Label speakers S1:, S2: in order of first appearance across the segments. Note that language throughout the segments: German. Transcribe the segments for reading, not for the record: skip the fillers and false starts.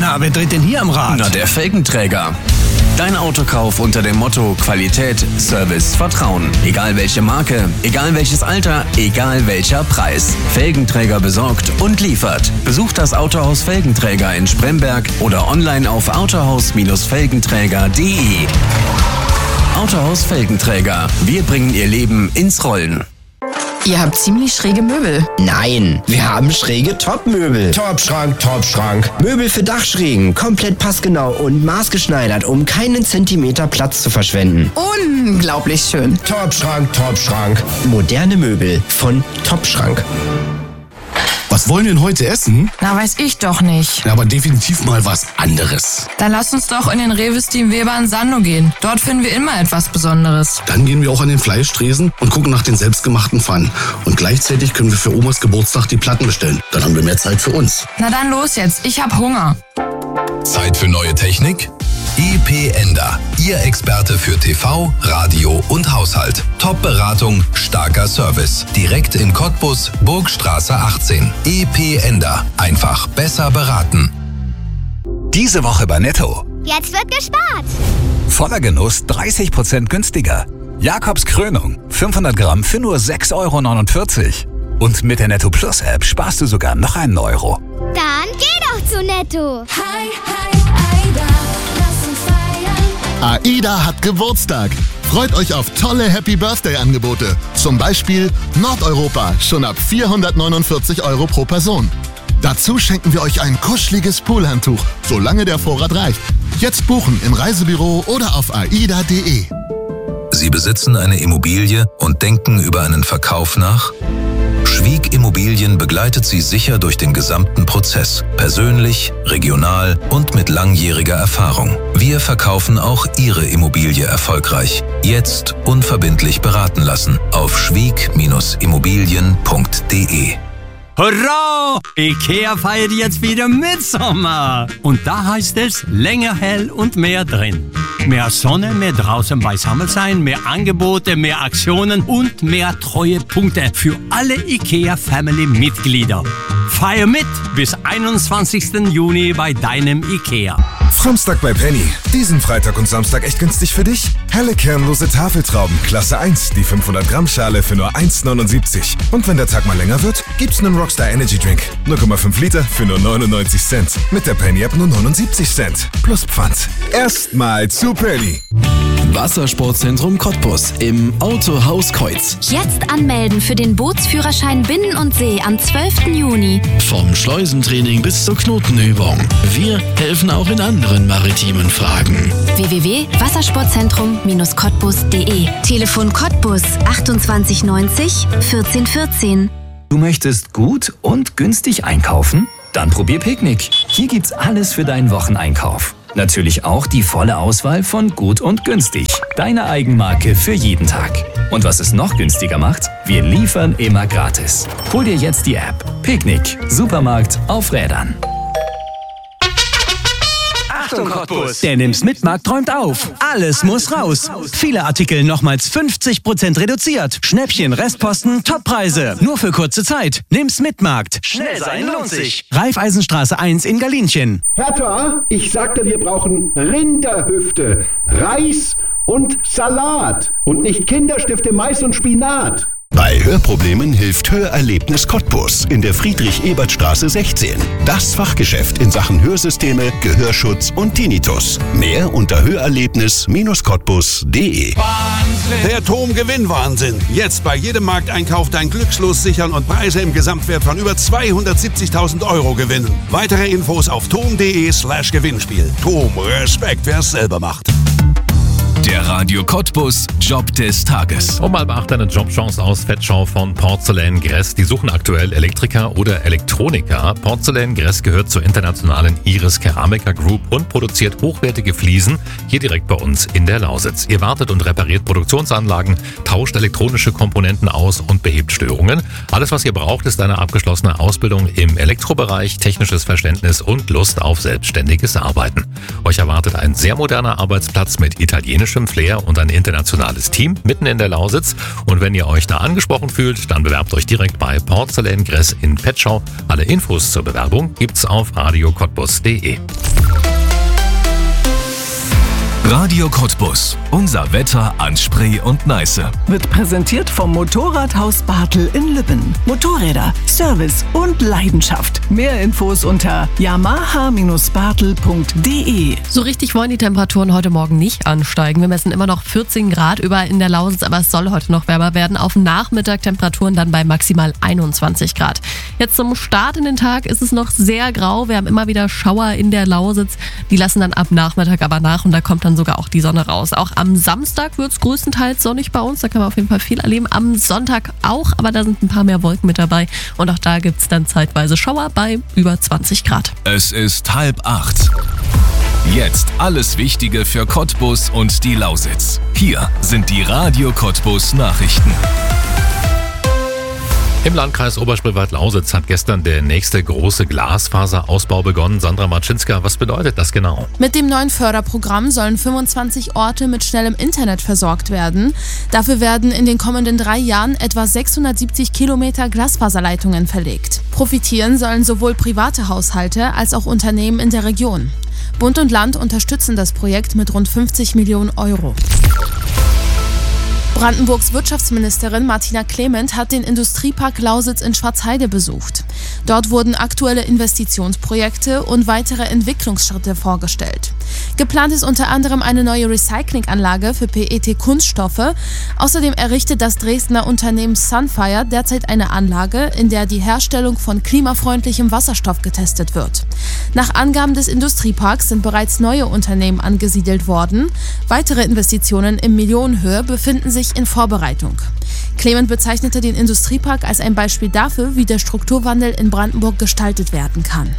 S1: Na, wer dreht denn hier am Rad?
S2: Na, der Felgenträger. Dein Autokauf unter dem Motto Qualität, Service, Vertrauen. Egal welche Marke, egal welches Alter, egal welcher Preis. Felgenträger besorgt und liefert. Besucht das Autohaus Felgenträger in Spremberg oder online auf autohaus-felgenträger.de. Autohaus Felgenträger. Wir bringen Ihr Leben ins Rollen.
S3: Ihr habt ziemlich schräge Möbel.
S4: Nein, wir haben schräge Topmöbel. Topschrank, Topschrank. Möbel für Dachschrägen, komplett passgenau und maßgeschneidert, um keinen Zentimeter Platz zu verschwenden.
S3: Unglaublich schön.
S4: Topschrank, Topschrank. Moderne Möbel von Topschrank.
S5: Was wollen wir denn heute essen?
S3: Na, weiß ich doch nicht.
S5: Ja, aber definitiv mal was anderes.
S3: Dann lasst uns doch in den Rewe Steam Weber in Sando gehen. Dort finden wir immer etwas Besonderes.
S5: Dann gehen wir auch an den Fleischtresen und gucken nach den selbstgemachten Pfannen. Und gleichzeitig können wir für Omas Geburtstag die Platten bestellen. Dann haben wir mehr Zeit für uns.
S3: Na dann los jetzt, ich hab Hunger.
S6: Zeit für neue Technik? EP Ender, Ihr Experte für TV, Radio und Haushalt. Top-Beratung, starker Service. Direkt in Cottbus, Burgstraße 18. EP Ender, einfach besser beraten.
S7: Diese Woche bei Netto.
S8: Jetzt wird gespart.
S7: Voller Genuss 30% günstiger. Jakobs Krönung, 500 Gramm für nur 6,49 €. Und mit der Netto Plus App sparst du sogar noch einen Euro.
S8: Dann geh doch zu Netto.
S9: Hi, Aida, lass uns feiern.
S10: AIDA hat Geburtstag. Freut euch auf tolle Happy Birthday Angebote. Zum Beispiel Nordeuropa, schon ab 449 € pro Person. Dazu schenken wir euch ein kuscheliges Poolhandtuch, solange der Vorrat reicht. Jetzt buchen im Reisebüro oder auf aida.de.
S6: Sie besitzen eine Immobilie und denken über einen Verkauf nach? Schwieg Immobilien begleitet Sie sicher durch den gesamten Prozess. Persönlich, regional und mit langjähriger Erfahrung. Wir verkaufen auch Ihre Immobilie erfolgreich. Jetzt unverbindlich beraten lassen auf schwieg-immobilien.de.
S1: Hurra! Ikea feiert jetzt wieder Mitsommer. Und da heißt es länger hell und mehr drin. Mehr Sonne, mehr draußen beisammen sein, mehr Angebote, mehr Aktionen und mehr Treuepunkte für alle Ikea-Family-Mitglieder. Feier mit bis 21. Juni bei deinem Ikea.
S11: Samstag bei Penny. Diesen Freitag und Samstag echt günstig für dich? Helle kernlose Tafeltrauben, Klasse 1, die 500 Gramm Schale für nur 1,79. Und wenn der Tag mal länger wird, gibt's einen Rockstar Energy Drink. 0,5 Liter für nur 99 Cent. Mit der Penny App nur 79 Cent. Plus Pfand. Erstmal zu Penny.
S2: Wassersportzentrum Cottbus im Autohaus Keutz.
S12: Jetzt anmelden für den Bootsführerschein Binnen und See am 12. Juni.
S13: Vom Schleusentraining bis zur Knotenübung. Wir helfen auch in anderen maritimen Fragen.
S12: www.wassersportzentrum-cottbus.de. Telefon Cottbus 28 90 14 14.
S14: Du möchtest gut und günstig einkaufen? Dann probier Picknick. Hier gibt's alles für deinen Wocheneinkauf. Natürlich auch die volle Auswahl von Gut und Günstig. Deine Eigenmarke für jeden Tag. Und was es noch günstiger macht? Wir liefern immer gratis. Hol dir jetzt die App. Picknick. Supermarkt auf Rädern.
S1: Achtung Cottbus! Der Nimm's-Mit-Markt träumt auf. Alles muss raus. Viele Artikel nochmals 50% reduziert. Schnäppchen, Restposten, Toppreise. Nur für kurze Zeit. Nimm's-Mit-Markt. Schnell sein lohnt sich. Raiffeisenstraße 1 in Galinchen.
S15: Hertha, ich sagte, wir brauchen Rinderhüfte, Reis und Salat. Und nicht Kinderstifte, Mais und Spinat.
S16: Bei Hörproblemen hilft Hörerlebnis Cottbus in der Friedrich-Ebert-Straße 16. Das Fachgeschäft in Sachen Hörsysteme, Gehörschutz und Tinnitus. Mehr unter hörerlebnis-cottbus.de.
S17: Der TOM-Gewinnwahnsinn. Jetzt bei jedem Markteinkauf dein Glückslos sichern und Preise im Gesamtwert von über 270.000 € gewinnen. Weitere Infos auf tom.de/Gewinnspiel. TOM, Respekt, wer es selber macht.
S6: Der Radio Cottbus Job des Tages.
S18: Um 7:30 eine Jobchance aus Vetschau von Porzellan Gress. Die suchen aktuell Elektriker oder Elektroniker. Porzellan Gress gehört zur internationalen Iris Keramica Group und produziert hochwertige Fliesen hier direkt bei uns in der Lausitz. Ihr wartet und repariert Produktionsanlagen, tauscht elektronische Komponenten aus und behebt Störungen. Alles, was ihr braucht, ist eine abgeschlossene Ausbildung im Elektrobereich, technisches Verständnis und Lust auf selbstständiges Arbeiten. Euch erwartet ein sehr moderner Arbeitsplatz mit italienischem Flair und ein internationales Team mitten in der Lausitz. Und wenn ihr euch da angesprochen fühlt, dann bewerbt euch direkt bei Porzellan Gress in Petschau. Alle Infos zur Bewerbung gibt's auf radiocottbus.de.
S2: Radio Cottbus. Unser Wetter an Spree und Neiße.
S19: Wird präsentiert vom Motorradhaus Bartel in Lübben. Motorräder, Service und Leidenschaft. Mehr Infos unter yamaha-bartel.de.
S20: So richtig wollen die Temperaturen heute Morgen nicht ansteigen. Wir messen immer noch 14 Grad überall in der Lausitz, aber es soll heute noch wärmer werden. Auf dem Nachmittag Temperaturen dann bei maximal 21 Grad. Jetzt zum Start in den Tag ist es noch sehr grau. Wir haben immer wieder Schauer in der Lausitz. Die lassen dann ab Nachmittag aber nach und da kommt dann sogar auch die Sonne raus. Auch am Samstag wird es größtenteils sonnig bei uns. Da kann man auf jeden Fall viel erleben. Am Sonntag auch, aber da sind ein paar mehr Wolken mit dabei. Und auch da gibt es dann zeitweise Schauer bei über 20 Grad.
S2: Es ist 7:30. Jetzt alles Wichtige für Cottbus und die Lausitz. Hier sind die Radio Cottbus Nachrichten.
S18: Im Landkreis Oberspreewald-Lausitz hat gestern der nächste große Glasfaserausbau begonnen. Sandra Marczynska, was bedeutet das genau?
S21: Mit dem neuen Förderprogramm sollen 25 Orte mit schnellem Internet versorgt werden. Dafür werden in den kommenden 3 Jahren etwa 670 Kilometer Glasfaserleitungen verlegt. Profitieren sollen sowohl private Haushalte als auch Unternehmen in der Region. Bund und Land unterstützen das Projekt mit rund 50 Millionen Euro. Brandenburgs Wirtschaftsministerin Martina Clement hat den Industriepark Lausitz in Schwarzheide besucht. Dort wurden aktuelle Investitionsprojekte und weitere Entwicklungsschritte vorgestellt. Geplant ist unter anderem eine neue Recyclinganlage für PET-Kunststoffe. Außerdem errichtet das Dresdner Unternehmen Sunfire derzeit eine Anlage, in der die Herstellung von klimafreundlichem Wasserstoff getestet wird. Nach Angaben des Industrieparks sind bereits neue Unternehmen angesiedelt worden. Weitere Investitionen in Millionenhöhe befinden sich in Vorbereitung. Clement bezeichnete den Industriepark als ein Beispiel dafür, wie der Strukturwandel in Brandenburg gestaltet werden kann.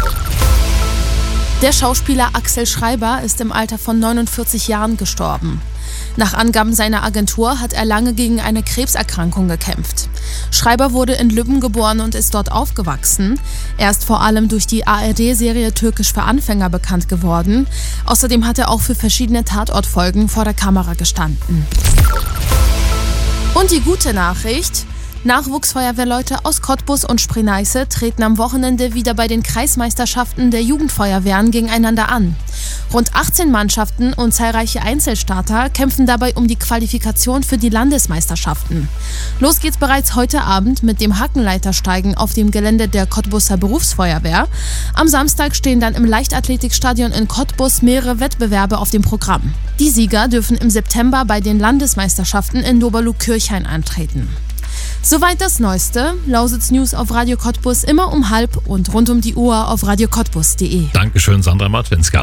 S21: Der Schauspieler Axel Schreiber ist im Alter von 49 Jahren gestorben. Nach Angaben seiner Agentur hat er lange gegen eine Krebserkrankung gekämpft. Schreiber wurde in Lübben geboren und ist dort aufgewachsen. Er ist vor allem durch die ARD-Serie Türkisch für Anfänger bekannt geworden. Außerdem hat er auch für verschiedene Tatortfolgen vor der Kamera gestanden. Und die gute Nachricht: Nachwuchsfeuerwehrleute aus Cottbus und Spree-Neiße treten am Wochenende wieder bei den Kreismeisterschaften der Jugendfeuerwehren gegeneinander an. Rund 18 Mannschaften und zahlreiche Einzelstarter kämpfen dabei um die Qualifikation für die Landesmeisterschaften. Los geht's bereits heute Abend mit dem Hackenleitersteigen auf dem Gelände der Cottbuser Berufsfeuerwehr. Am Samstag stehen dann im Leichtathletikstadion in Cottbus mehrere Wettbewerbe auf dem Programm. Die Sieger dürfen im September bei den Landesmeisterschaften in Doberlug-Kirchhain antreten. Soweit das Neueste. Lausitz News auf Radio Cottbus immer um 12:30 und rund um die Uhr auf radiocottbus.de.
S18: Dankeschön, Sandra Marczynska.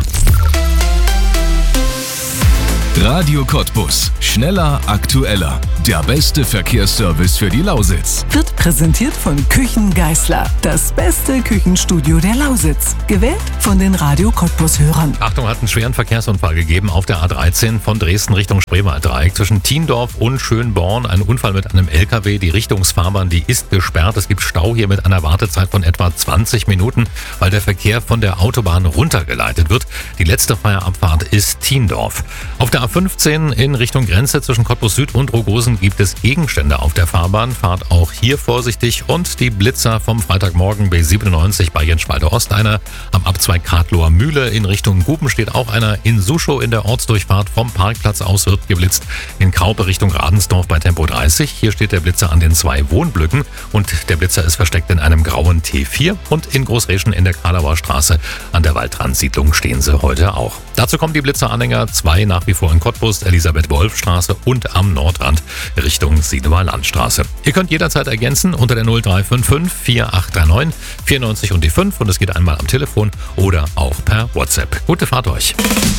S2: Radio Cottbus. Schneller, aktueller. Der beste Verkehrsservice für die Lausitz.
S19: Wird präsentiert von Küchen Geisler. Das beste Küchenstudio der Lausitz. Gewählt von den Radio Cottbus-Hörern.
S18: Achtung, hat einen schweren Verkehrsunfall gegeben auf der A13 von Dresden Richtung Spreewalddreieck. Zwischen Thiendorf und Schönborn ein Unfall mit einem LKW. Die Richtungsfahrbahn, die ist gesperrt. Es gibt Stau hier mit einer Wartezeit von etwa 20 Minuten, weil der Verkehr von der Autobahn runtergeleitet wird. Die letzte freie Abfahrt ist Thiendorf. Auf der A15 in Richtung Grenze zwischen Cottbus Süd und Rogosen gibt es Gegenstände auf der Fahrbahn. Fahrt auch hier vorsichtig. Und die Blitzer vom Freitagmorgen B97 bei Jenschwalde Ost. Einer am Abzweig Kartloher Mühle in Richtung Guben steht auch einer. In Suschow in der Ortsdurchfahrt vom Parkplatz aus wird geblitzt. In Kraupe Richtung Radensdorf bei Tempo 30. Hier steht der Blitzer an den 2 Wohnblöcken und der Blitzer ist versteckt in einem grauen T4. Und in Großreschen in der Karlauer Straße an der Waldrandsiedlung stehen sie heute auch. Dazu kommen die Blitzeranhänger 2 nach wie vor in Cottbus, Elisabeth-Wolf-Straße und am Nordrand Richtung Siedemer Landstraße. Ihr könnt jederzeit ergänzen unter der 0355 4839 94 und die 5 und es geht einmal am Telefon oder auch per WhatsApp. Gute Fahrt euch.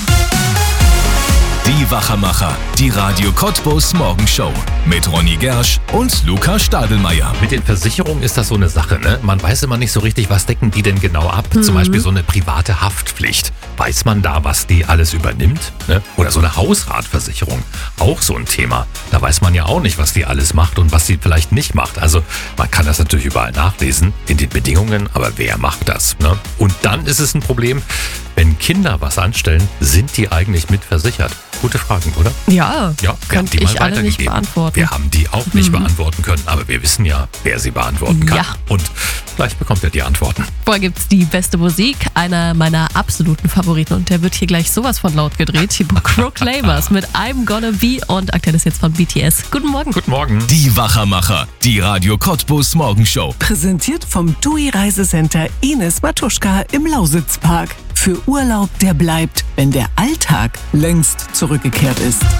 S2: Die Wachermacher, die Radio Cottbus Morgenshow mit Ronny Gersch und Luca Stadelmeier.
S18: Mit den Versicherungen ist das so eine Sache, ne? Man weiß immer nicht so richtig, was decken die denn genau ab. Zum Beispiel so eine private Haftpflicht. Weiß man da, was die alles übernimmt? Ne? Oder so eine Hausratversicherung. Auch so ein Thema. Da weiß man ja auch nicht, was die alles macht und was sie vielleicht nicht macht. Also man kann das natürlich überall nachlesen in den Bedingungen, aber wer macht das? Ne? Und dann ist es ein Problem, wenn Kinder was anstellen, sind die eigentlich mitversichert? gute Fragen, oder?
S20: Ja,
S18: Ja, wir haben die
S20: ich
S18: mal
S20: alle nicht
S18: weitergegeben.
S20: beantworten.
S18: Wir haben die auch nicht beantworten können, aber wir wissen ja, wer sie beantworten kann.
S20: Ja.
S18: Und gleich bekommt er die Antworten.
S20: Vorher gibt's die beste Musik, einer meiner absoluten Favoriten und der wird hier gleich sowas von laut gedreht. Die Proclaimers mit I'm Gonna Be und aktuell ist jetzt von BTS. Guten Morgen.
S18: Guten Morgen.
S2: Die Wachermacher, die Radio Cottbus Morgenshow.
S19: Präsentiert vom TUI Reisecenter Ines Matuschka im Lausitzpark. Für Urlaub, der bleibt, wenn der Alltag längst zurückgekehrt ist.